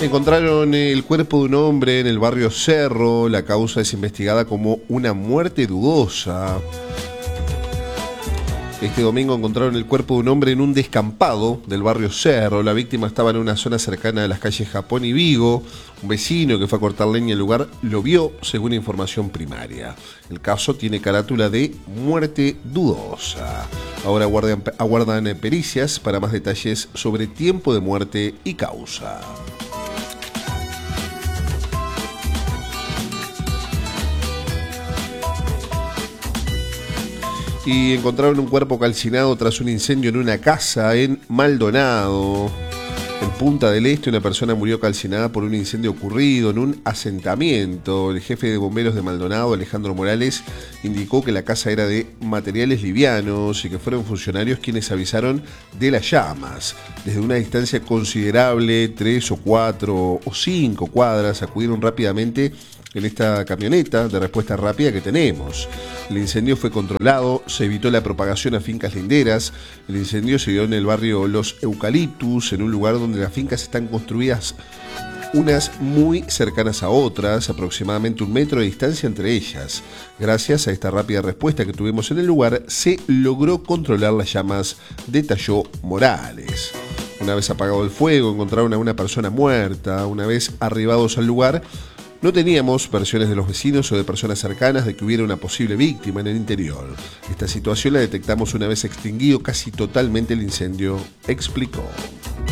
Encontraron el cuerpo de un hombre en el barrio Cerro. La causa es investigada como una muerte dudosa. Este domingo encontraron el cuerpo de un hombre en un descampado del barrio Cerro. La víctima estaba en una zona cercana a las calles Japón y Vigo. Un vecino que fue a cortar leña al lugar lo vio, según información primaria. El caso tiene carátula de muerte dudosa. Ahora aguardan pericias para más detalles sobre tiempo de muerte y causa. Y encontraron un cuerpo calcinado tras un incendio en una casa en Maldonado. En Punta del Este, una persona murió calcinada por un incendio ocurrido en un asentamiento. El jefe de bomberos de Maldonado, Alejandro Morales, indicó que la casa era de materiales livianos y que fueron funcionarios quienes avisaron de las llamas. Desde una distancia considerable, 3 o 4 o 5 cuadras, acudieron rápidamente en esta camioneta de respuesta rápida que tenemos. El incendio fue controlado, se evitó la propagación a fincas linderas. El incendio se dio en el barrio Los Eucaliptus, en un lugar donde las fincas están construidas unas muy cercanas a otras, aproximadamente 1 metro de distancia entre ellas. Gracias a esta rápida respuesta que tuvimos en el lugar, se logró controlar las llamas, detalló Morales. Una vez apagado el fuego, encontraron a una persona muerta. Una vez arribados al lugar, no teníamos versiones de los vecinos o de personas cercanas de que hubiera una posible víctima en el interior. Esta situación la detectamos una vez extinguido casi totalmente el incendio, explicó.